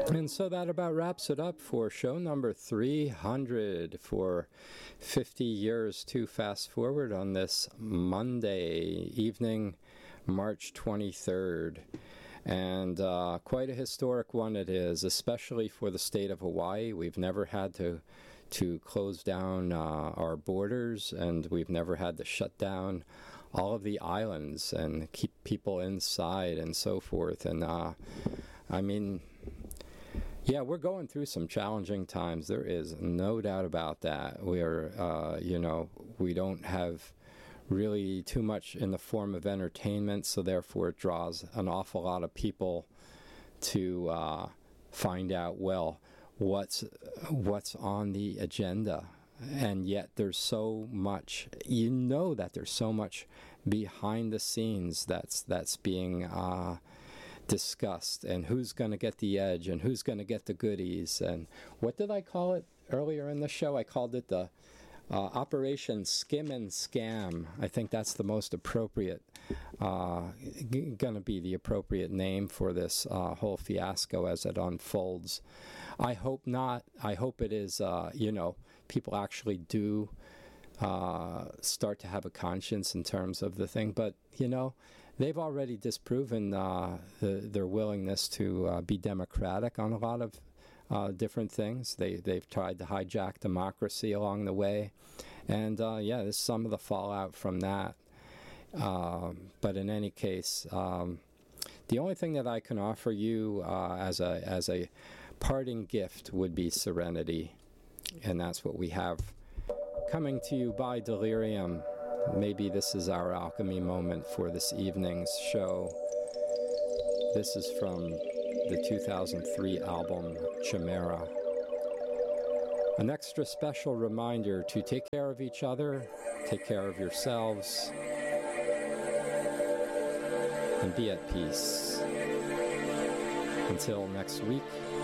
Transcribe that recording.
And so that about wraps it up for show number 300 for 50 years to fast forward on this Monday evening, March 23rd. And quite a historic one it is, especially for the state of Hawaii. We've never had to close down our borders, and we've never had to shut down all of the islands and keep people inside and so forth. And I mean, yeah, we're going through some challenging times. There is no doubt about that. We're, we don't have really too much in the form of entertainment, so therefore it draws an awful lot of people to find out, well, what's on the agenda. And yet there's so much, that there's so much behind the scenes that's being discussed, and who's going to get the edge and who's going to get the goodies. And what did I call it earlier in the show? I called it the Operation Skim and Scam. I think that's the most appropriate, going to be the appropriate name for this whole fiasco as it unfolds. I hope not. I hope it is, people actually do start to have a conscience in terms of the thing. But, they've already disproven their willingness to be democratic on a lot of different things. They've tried to hijack democracy along the way. And, there's some of the fallout from that. But in any case, the only thing that I can offer you as a parting gift would be serenity. And that's what we have coming to you by Delirium. Maybe this is our alchemy moment for this evening's show. This is from the 2003 album Chimera. An extra special reminder to take care of each other, take care of yourselves, and be at peace. Until next week.